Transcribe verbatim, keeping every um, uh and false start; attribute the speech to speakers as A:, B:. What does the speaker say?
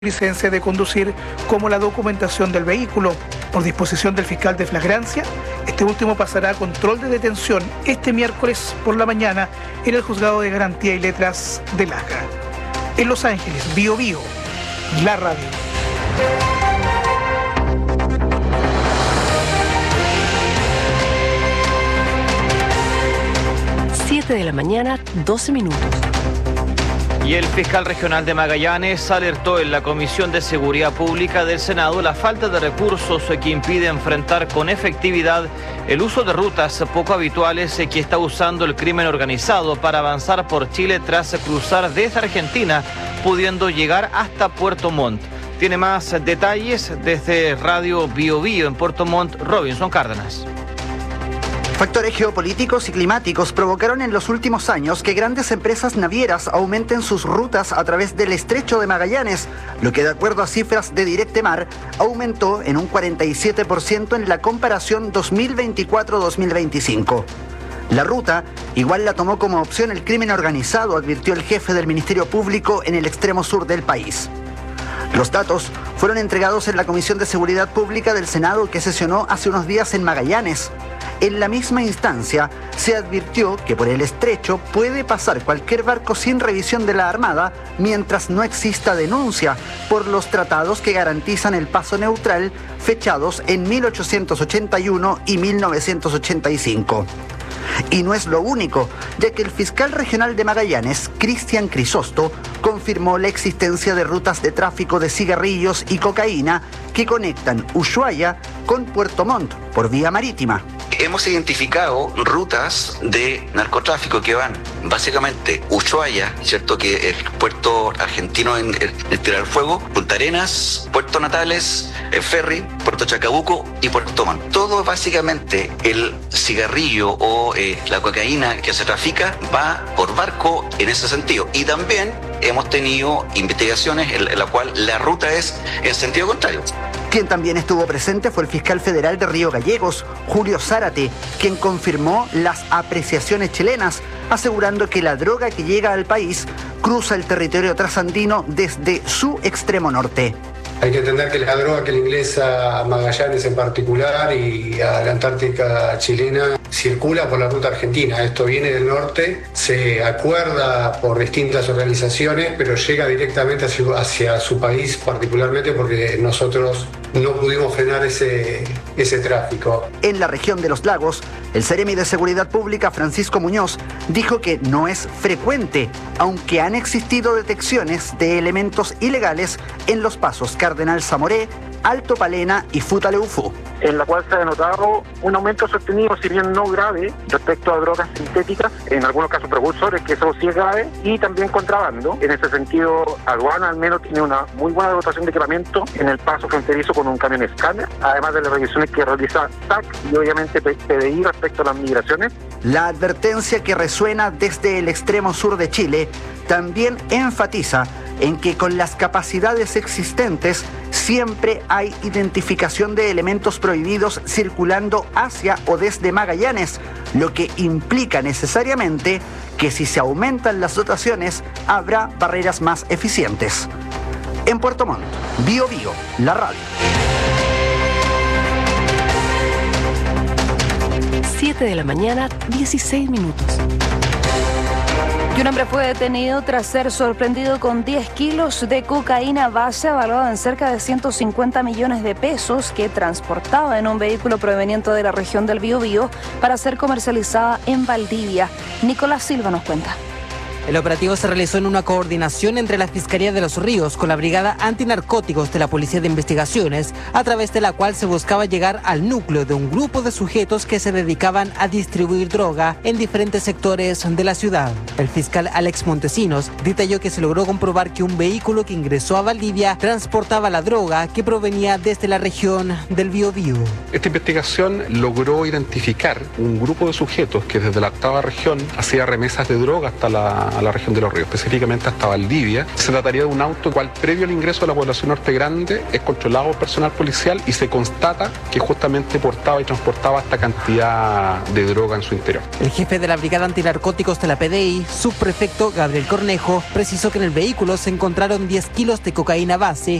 A: licencia de conducir como la documentación del vehículo. Por disposición del fiscal de flagrancia, este último pasará a control de detención este miércoles por la mañana en el Juzgado de Garantía y Letras de Laja. En Los Ángeles, Bio Bio, la radio.
B: siete de la mañana, doce minutos.
C: Y el fiscal regional de Magallanes alertó en la Comisión de Seguridad Pública del Senado la falta de recursos que impide enfrentar con efectividad el uso de rutas poco habituales que está usando el crimen organizado para avanzar por Chile tras cruzar desde Argentina, pudiendo llegar hasta Puerto Montt. Tiene más detalles desde Radio Bio Bio en Puerto Montt, Robinson Cárdenas.
D: Factores geopolíticos y climáticos provocaron en los últimos años que grandes empresas navieras aumenten sus rutas a través del estrecho de Magallanes, lo que de acuerdo a cifras de Directemar aumentó en un cuarenta y siete por ciento en la comparación dos mil veinticuatro dos mil veinticinco. La ruta igual la tomó como opción el crimen organizado, advirtió el jefe del Ministerio Público en el extremo sur del país. Los datos fueron entregados en la Comisión de Seguridad Pública del Senado, que sesionó hace unos días en Magallanes. En la misma instancia, se advirtió que por el estrecho puede pasar cualquier barco sin revisión de la Armada mientras no exista denuncia por los tratados que garantizan el paso neutral fechados en mil ochocientos ochenta y uno y mil novecientos ochenta y cinco. Y no es lo único, ya que el fiscal regional de Magallanes, Cristian Crisosto, confirmó la existencia de rutas de tráfico de cigarrillos y cocaína que conectan Ushuaia con Puerto Montt por vía marítima.
E: Hemos identificado rutas de narcotráfico que van básicamente Ushuaia, ¿cierto? Que es el puerto argentino en, en Tierra del Fuego, Punta Arenas, Puerto Natales, el ferry, Puerto Chacabuco y Puerto Montt. Todo básicamente el cigarrillo o eh, la cocaína que se trafica va por barco en ese sentido. Y también hemos tenido investigaciones en la cual la ruta es en sentido contrario.
D: Quien también estuvo presente fue el fiscal federal de Río Gallegos, Julio Zárate, quien confirmó las apreciaciones chilenas, asegurando que la droga que llega al país cruza el territorio trasandino desde su extremo norte.
F: Hay que entender que la droga que le ingresa a Magallanes en particular y a la Antártica chilena circula por la ruta argentina. Esto viene del norte, se acuerda por distintas organizaciones, pero llega directamente hacia, hacia su país particularmente porque nosotros no pudimos frenar ese, ese tráfico.
D: En la región de los lagos, el Seremi de Seguridad Pública, Francisco Muñoz, dijo que no es frecuente, aunque han existido detecciones de elementos ilegales en los pasos Cardenal Zamoré, Alto Palena y Futaleufú.
G: En la cual se ha notado un aumento sostenido, si bien no grave, respecto a drogas sintéticas, en algunos casos precursores, que eso sí es grave, y también contrabando. En ese sentido, aduana al menos tiene una muy buena dotación de equipamiento en el paso fronterizo con un camión escáner, además de las revisiones que realiza S A C y obviamente P D I respecto a las migraciones.
D: La advertencia que resuena desde el extremo sur de Chile también enfatiza en que con las capacidades existentes siempre hay identificación de elementos prohibidos circulando hacia o desde Magallanes, lo que implica necesariamente que si se aumentan las dotaciones habrá barreras más eficientes. En Puerto Montt, Bio Bio, la radio.
B: siete de la mañana, dieciséis minutos.
H: Y un hombre fue detenido tras ser sorprendido con diez kilos de cocaína base evaluada en cerca de ciento cincuenta millones de pesos que transportaba en un vehículo proveniente de la región del Biobío para ser comercializada en Valdivia. Nicolás Silva nos cuenta.
I: El operativo se realizó en una coordinación entre la Fiscalía de los Ríos con la Brigada Antinarcóticos de la Policía de Investigaciones, a través de la cual se buscaba llegar al núcleo de un grupo de sujetos que se dedicaban a distribuir droga en diferentes sectores de la ciudad. El fiscal Alex Montesinos detalló que se logró comprobar que un vehículo que ingresó a Valdivia transportaba la droga que provenía desde la región del Biobío.
J: Esta investigación logró identificar un grupo de sujetos que desde la octava región hacía remesas de droga hasta la a la región de Los Ríos, específicamente hasta Valdivia. Se trataría de un auto cual previo al ingreso a la población Norte Grande es controlado por personal policial y se constata que justamente portaba y transportaba esta cantidad de droga en su interior.
I: El jefe de la Brigada Antinarcóticos de la P D I, subprefecto Gabriel Cornejo, precisó que en el vehículo se encontraron diez kilos de cocaína base